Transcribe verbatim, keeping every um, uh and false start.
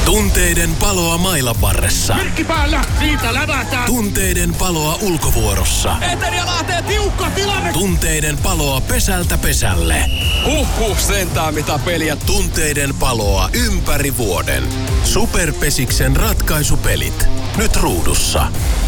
Tunteiden paloa mailan varressa. Merkki päällä, siitä lävätään. Tunteiden paloa ulkovuorossa. Etelä lähtee tiukka tilanne. Tunteiden paloa pesältä pesälle. Huhhuh, sentään mitä peliä. Tunteiden paloa ympäri vuoden. Superpesiksen ratkaisupelit. Nyt ruudussa.